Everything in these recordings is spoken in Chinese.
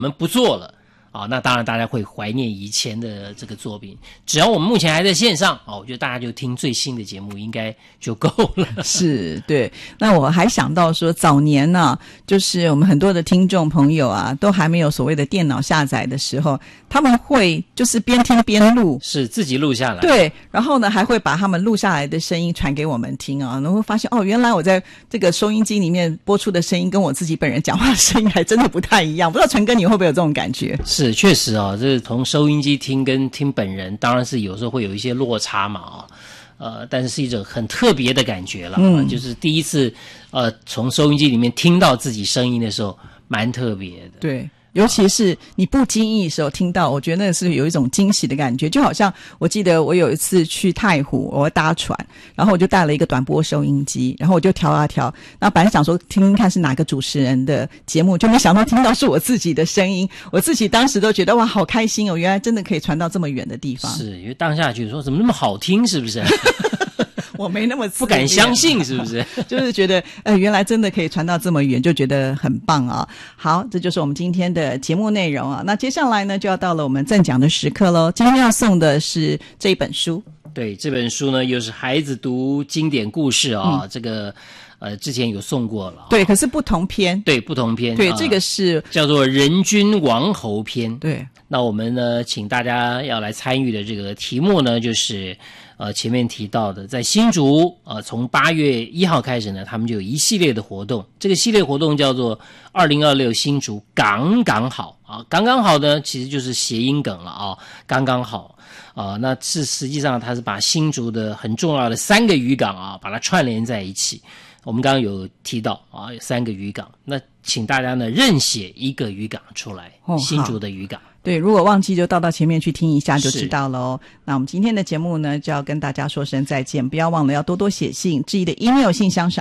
我们不做了啊，那当然大家会怀念以前的这个作品。只要我们目前还在线上啊，我觉得大家就听最新的节目应该就够了。 是，对。那我还想到说，早年呢，就是我们很多的听众朋友啊，都还没有所谓的电脑下载的时候，他们会就是边听边录， 是自己录下来。 对，然后呢还会把他们录下来的声音传给我们听啊，然后发现哦，原来我在这个收音机里面播出的声音跟我自己本人讲话的声音还真的不太一样。不知道陈哥你会不会有这种感觉？ 是，确实啊，这从收音机听跟听本人，当然是有时候会有一些落差嘛但是一种很特别的感觉了就是第一次从收音机里面听到自己声音的时候，蛮特别的。 对。尤其是你不经意的时候听到，我觉得那是有一种惊喜的感觉。就好像我记得我有一次去太湖，我搭船，然后我就带了一个短波收音机，然后我就调啊调，那本来想说听听看是哪个主持人的节目，就没想到听到是我自己的声音，我自己当时都觉得哇好开心哦，原来真的可以传到这么远的地方。 是，因为当下觉得说怎么那么好听，是不是？ 我没那么不敢相信，是不是？ 就是觉得原来真的可以传到这么远，就觉得很棒啊。好，这就是我们今天的节目内容啊。那接下来呢，就要到了我们赠奖的时刻咯。今天要送的是这一本书。 对，这本书呢又是孩子读经典故事啊，这个之前有送过了。 对，可是不同篇。 对，不同篇。 对，这个是叫做人君王侯篇。 对， 那我们呢请大家要来参与的这个题目呢，就是前面提到的，在新竹从8月1号开始呢，他们就有一系列的活动。这个系列活动叫做2026新竹刚刚好啊，刚刚好呢其实就是谐音梗了啊，刚刚好那是实际上它是把新竹的很重要的3个渔港啊，把它串联在一起。我们刚刚有提到有3个渔港，那请大家呢任写一个渔港出来，新竹的渔港。 对，如果忘记就到前面去听一下就知道了哦。那我们今天的节目呢就要跟大家说声再见，不要忘了要多多写信，致意的 email 信箱是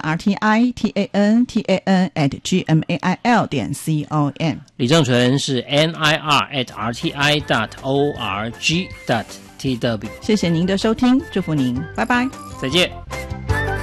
rtitan.tan@gmail.com。 李正淳是 nir@rti.org.tw。 谢谢您的收听，祝福您，拜拜， 再见。